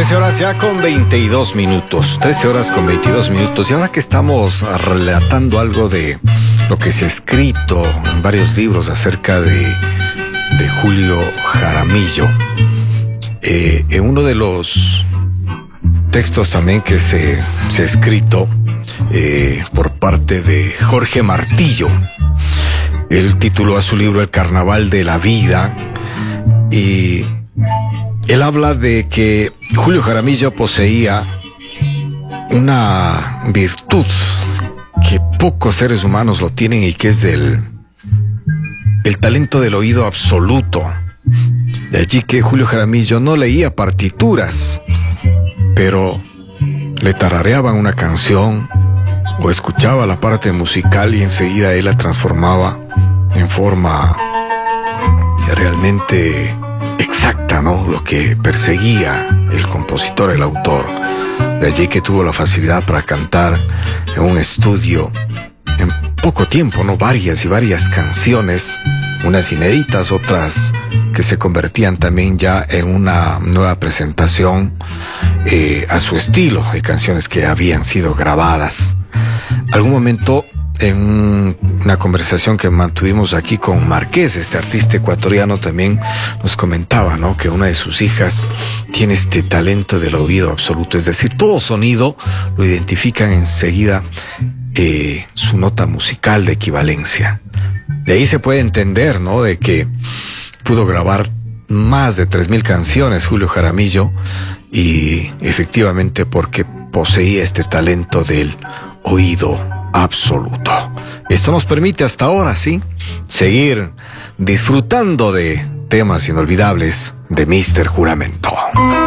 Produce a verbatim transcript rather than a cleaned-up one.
trece horas ya con veintidós minutos. trece horas con veintidós minutos. Y ahora que estamos relatando algo de lo que se ha escrito en varios libros acerca de, de Julio Jaramillo, eh, en uno de los textos también que se, se ha escrito eh, por parte de Jorge Martillo, él tituló a su libro El Carnaval de la Vida, y él habla de que Julio Jaramillo poseía una virtud que pocos seres humanos lo tienen, y que es del el talento del oído absoluto. De allí que Julio Jaramillo no leía partituras, pero le tarareaban una canción o escuchaba la parte musical y enseguida él la transformaba en forma realmente exacta, ¿no? Lo que perseguía el compositor, el autor. De allí que tuvo la facilidad para cantar en un estudio en poco tiempo, ¿no? Varias y varias canciones, unas inéditas, otras que se convertían también ya en una nueva presentación eh, a su estilo, de canciones que habían sido grabadas. Algún momento, en una conversación que mantuvimos aquí con Marqués, este artista ecuatoriano, también nos comentaba, ¿no?, que una de sus hijas tiene este talento del oído absoluto, es decir, todo sonido lo identifican enseguida eh, su nota musical de equivalencia. De ahí se puede entender, ¿no?, de que pudo grabar más de tres mil canciones Julio Jaramillo, y efectivamente porque poseía este talento del oído absoluto. Esto nos permite hasta ahora, sí, seguir disfrutando de temas inolvidables de míster Juramento.